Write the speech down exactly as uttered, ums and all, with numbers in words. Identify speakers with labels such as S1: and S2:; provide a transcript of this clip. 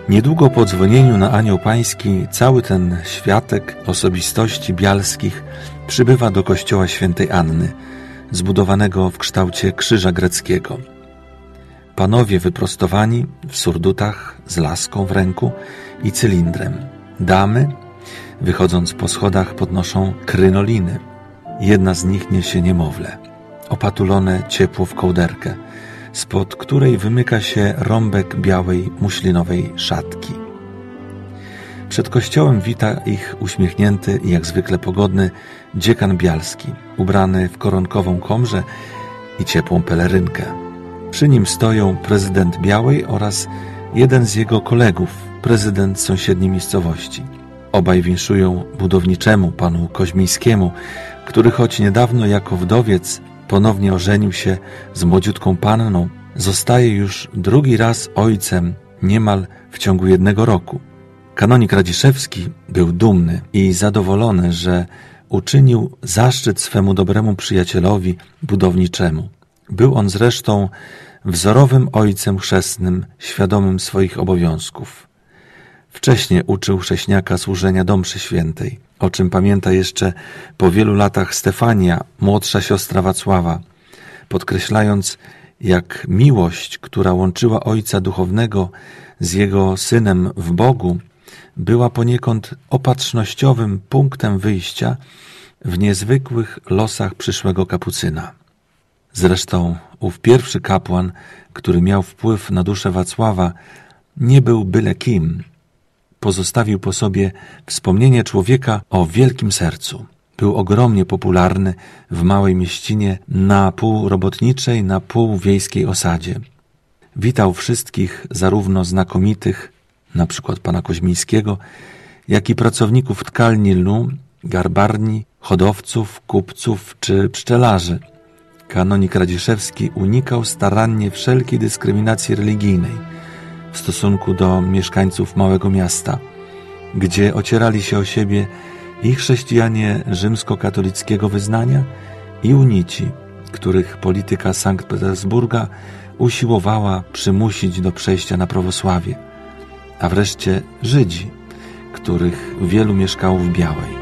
S1: Niedługo po dzwonieniu na Anioł Pański cały ten światek osobistości bialskich przybywa do kościoła świętej Anny, zbudowanego w kształcie krzyża greckiego. Panowie wyprostowani w surdutach z laską w ręku i cylindrem. Damy, wychodząc po schodach, podnoszą krynoliny. Jedna z nich niesie niemowlę, opatulone ciepło w kołderkę, spod której wymyka się rąbek białej muślinowej szatki. Przed kościołem wita ich uśmiechnięty i jak zwykle pogodny dziekan bialski, ubrany w koronkową komrze i ciepłą pelerynkę. Przy nim stoją prezydent Białej oraz jeden z jego kolegów, prezydent sąsiedniej miejscowości. Obaj winszują budowniczemu, panu Koźmińskiemu, który choć niedawno jako wdowiec ponownie ożenił się z młodziutką panną, zostaje już drugi raz ojcem niemal w ciągu jednego roku. Kanonik Radziszewski był dumny i zadowolony, że uczynił zaszczyt swemu dobremu przyjacielowi budowniczemu. Był on zresztą wzorowym ojcem chrzestnym, świadomym swoich obowiązków. Wcześniej uczył chrześniaka służenia do mszy świętej, o czym pamięta jeszcze po wielu latach Stefania, młodsza siostra Wacława, podkreślając, jak miłość, która łączyła ojca duchownego z jego synem w Bogu, była poniekąd opatrznościowym punktem wyjścia w niezwykłych losach przyszłego kapucyna. Zresztą ów pierwszy kapłan, który miał wpływ na duszę Wacława, nie był byle kim. Pozostawił po sobie wspomnienie człowieka o wielkim sercu. Był ogromnie popularny w małej mieścinie na pół robotniczej, na pół wiejskiej osadzie. Witał wszystkich, zarówno znakomitych, na przykład pana Koźmińskiego, jak i pracowników tkalni lnu, garbarni, hodowców, kupców czy pszczelarzy. Kanonik Radziszewski unikał starannie wszelkiej dyskryminacji religijnej w stosunku do mieszkańców małego miasta, gdzie ocierali się o siebie i chrześcijanie rzymskokatolickiego wyznania, i unici, których polityka Sankt Petersburga usiłowała przymusić do przejścia na prawosławie, a wreszcie Żydzi, których wielu mieszkało w Białej.